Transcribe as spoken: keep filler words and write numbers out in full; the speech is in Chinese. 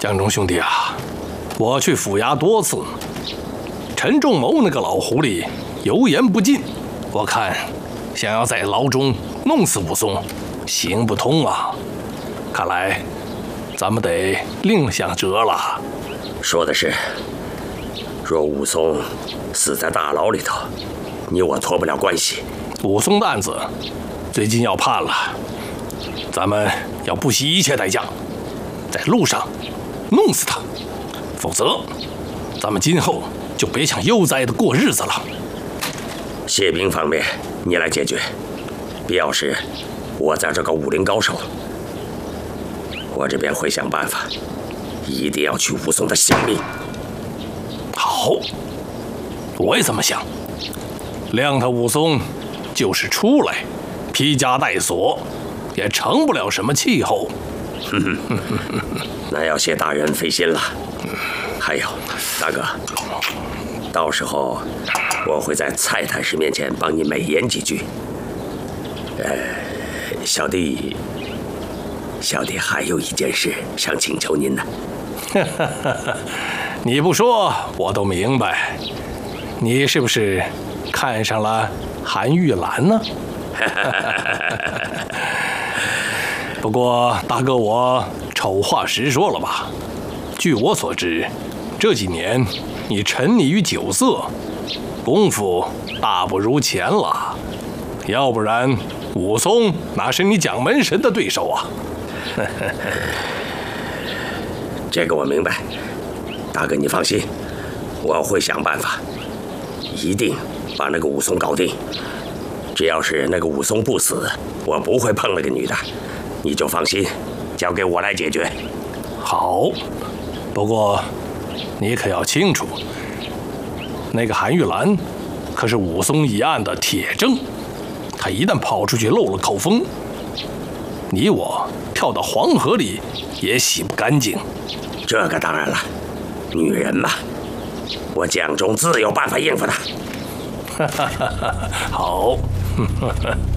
江中兄弟啊，我去府衙多次，陈仲谋那个老狐狸油盐不进，我看想要在牢中弄死武松，行不通啊！看来咱们得另想辙了。 说的是，若武松死在大牢里头，你我脱不了关系。 武松的案子最近要判了，咱们要不惜一切代价，在路上弄死他，否则咱们今后就别想悠哉的过日子了。 械兵方面你来解决，必要时我在这个武林高手，我这边会想办法，一定要取武松的性命。 好，我也这么想。谅他武松就是出来披枷带锁，也成不了什么气候。 那要谢大人费心了。还有，大哥，到时候我会在蔡太师面前帮你美言几句。呃，小弟，小弟还有一件事想请求您呢。 你不说我都明白，你是不是看上了韩玉兰呢？不过大哥，我丑话实说了吧，据我所知，这几年你沉溺于酒色，功夫大不如前了，要不然武松哪是你蒋门神的对手啊？ 这个我明白，大哥你放心，我会想办法，一定把那个武松搞定。只要是那个武松不死，我不会碰那个女的，你就放心，交给我来解决。 好，不过你可要清楚，那个韩玉兰可是武松一案的铁证，他一旦跑出去漏了口风，你我跳到黄河里也洗不干净。 这个当然了，女人嘛，我蒋中自有办法应付她。 好。